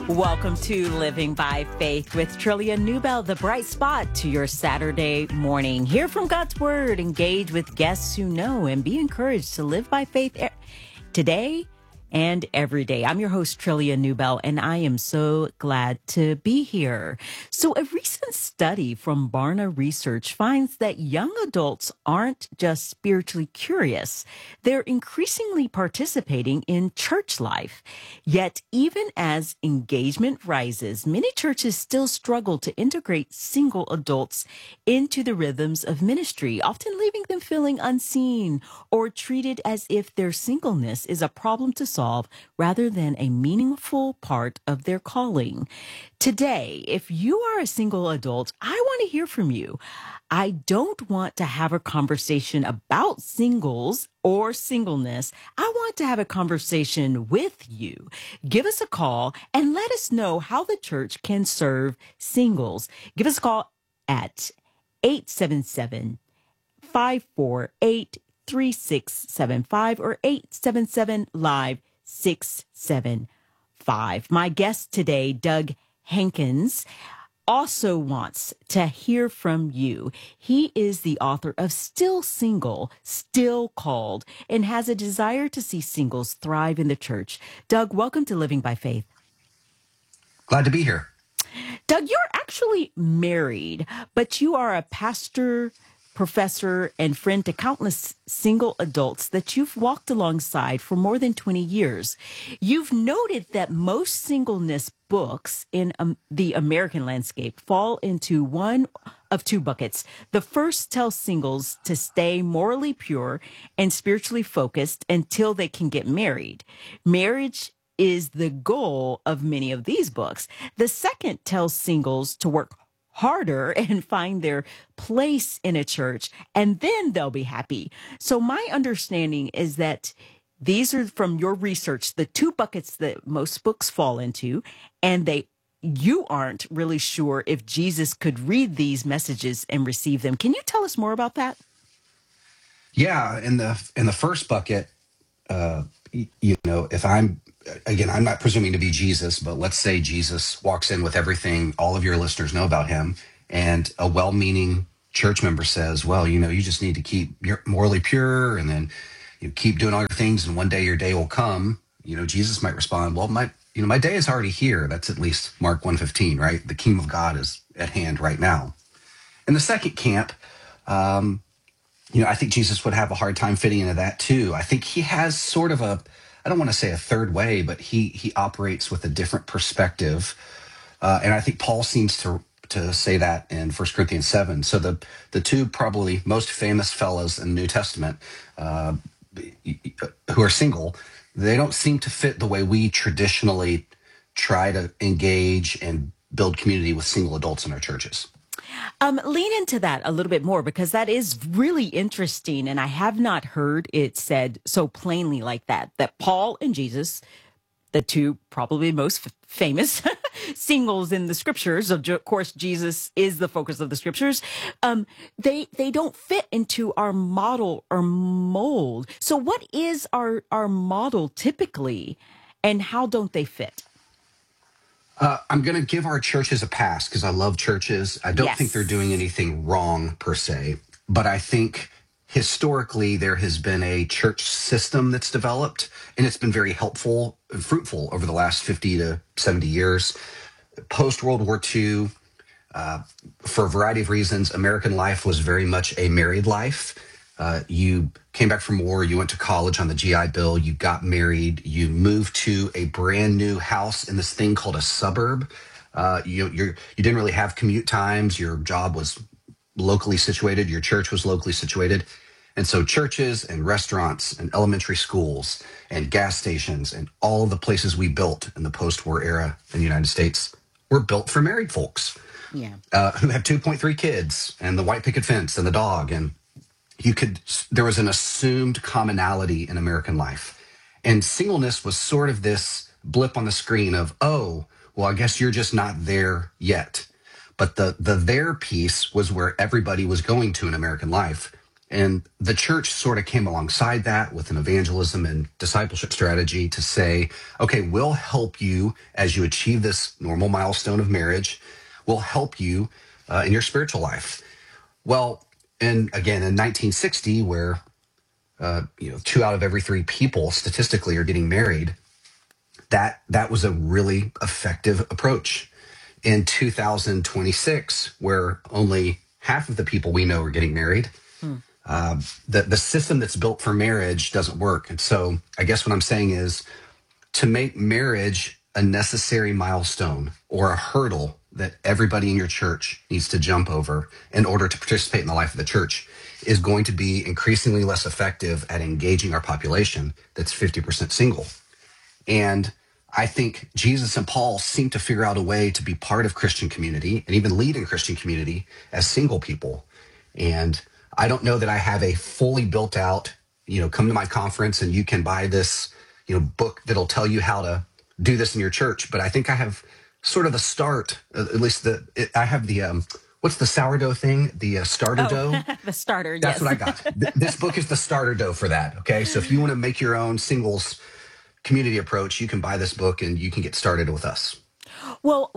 Welcome to Living by Faith with Trillia Newbell, the bright spot to your Saturday morning. Hear from God's Word, engage with guests who know, and be encouraged to live by faith today and every day. I'm your host, Trillia Newbell, and I am so glad to be here. So a recent study from Barna Research finds that young adults aren't just spiritually curious. They're increasingly participating in church life. Yet, even as engagement rises, many churches still struggle to integrate single adults into the rhythms of ministry, often leaving them feeling unseen or treated as if their singleness is a problem to solve rather than a meaningful part of their calling. Today, if you are a single adult, I want to hear from you. I don't want to have a conversation about singles or singleness. I want to have a conversation with you. Give us a call and let us know how the church can serve singles. Give us a call at 877-548-3675 or 877-LIVE-675. My guest today, Doug Hankins, also wants to hear from you. He is the author of Still Single, Still Called, and has a desire to see singles thrive in the church. Doug, welcome to Living by Faith. Glad to be here. Doug, you're actually married, but you are a pastor, professor, and friend to countless single adults that you've walked alongside for more than 20 years. You've noted that most singleness books in the American landscape fall into one of two buckets. The first tells singles to stay morally pure and spiritually focused until they can get married. Marriage is the goal of many of these books. The second tells singles to work harder and find their place in a church, and then they'll be happy. So my understanding is that these are, from your research, the two buckets that most books fall into, and you aren't really sure if Jesus could read these messages and receive them. Can you tell us more about that? Yeah, in the first bucket, if I'm not presuming to be Jesus, but let's say Jesus walks in with everything all of your listeners know about him, and a well-meaning church member says, well, you just need to keep morally pure, and then you keep doing all your things, and one day your day will come. Jesus might respond, well, my day is already here. That's at least Mark 1:15, right? The kingdom of God is at hand right now. In the second camp, I think Jesus would have a hard time fitting into that too. I think he has sort of I don't want to say a third way, but he operates with a different perspective. And I think Paul seems to say that in 1 Corinthians 7. So the two probably most famous fellows in the New Testament who are single, they don't seem to fit the way we traditionally try to engage and build community with single adults in our churches. Lean into that a little bit more, because that is really interesting. And I have not heard it said so plainly like that Paul and Jesus, the two probably most famous singles in the scriptures, of course, Jesus is the focus of the scriptures. They don't fit into our model or mold. So what is our model typically, and how don't they fit? I'm going to give our churches a pass because I love churches. I don't think they're doing anything wrong per se, but I think historically there has been a church system that's developed, and it's been very helpful and fruitful over the last 50 to 70 years. Post-World War II, for a variety of reasons, American life was very much a married life. You came back from war, you went to college on the GI Bill, you got married, you moved to a brand new house in this thing called a suburb. You didn't really have commute times. Your job was locally situated. Your church was locally situated. And so churches and restaurants and elementary schools and gas stations and all of the places we built in the post-war era in the United States were built for married folks who have 2.3 kids and the white picket fence and the dog. And there was an assumed commonality in American life. And singleness was sort of this blip on the screen of, oh, well, I guess you're just not there yet. But the there piece was where everybody was going to in American life. And the church sort of came alongside that with an evangelism and discipleship strategy to say, okay, we'll help you as you achieve this normal milestone of marriage. We'll help you in your spiritual life. Well, and again, in 1960, where 2 out of every 3 people statistically are getting married, that was a really effective approach. In 2026, where only half of the people we know are getting married, the system that's built for marriage doesn't work. And so I guess what I'm saying is to make marriage a necessary milestone or a hurdle that everybody in your church needs to jump over in order to participate in the life of the church is going to be increasingly less effective at engaging our population that's 50% single. And I think Jesus and Paul seem to figure out a way to be part of Christian community and even lead in Christian community as single people. And I don't know that I have a fully built out, come to my conference and you can buy this, book that'll tell you how to do this in your church. But I think I have sort of the start, at least I have the, what's the sourdough thing? The starter dough? The starter, That's what I got. This book is the starter dough for that. Okay. So if you want to make your own singles community approach, you can buy this book and you can get started with us. Well,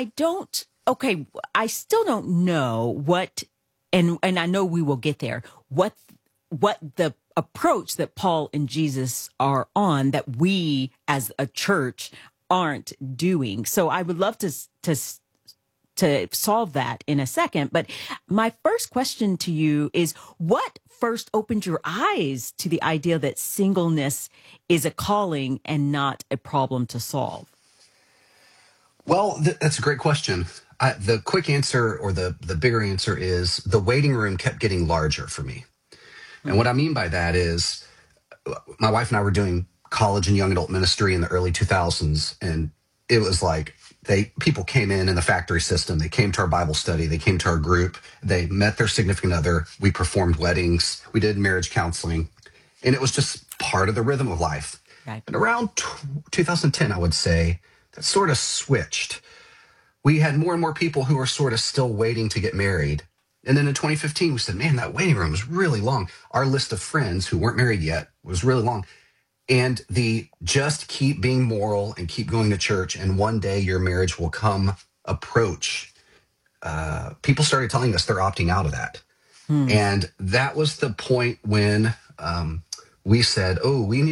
I still don't know what, and I know we will get there, what the approach that Paul and Jesus are on that we as a church aren't doing. So I would love to solve that in a second. But my first question to you is, what first opened your eyes to the idea that singleness is a calling and not a problem to solve? Well, that's a great question. The quick answer, or the bigger answer, is the waiting room kept getting larger for me. And what I mean by that is my wife and I were doing college and young adult ministry in the early 2000s. And it was like people came in the factory system. They came to our Bible study. They came to our group. They met their significant other. We performed weddings. We did marriage counseling. And it was just part of the rhythm of life. Right. And around 2010, I would say, that sort of switched. We had more and more people who were sort of still waiting to get married. And then in 2015, we said, man, that waiting room was really long. Our list of friends who weren't married yet was really long. And the just keep being moral and keep going to church, and one day your marriage will come approach. People started telling us they're opting out of that. And that was the point when we said, oh, we need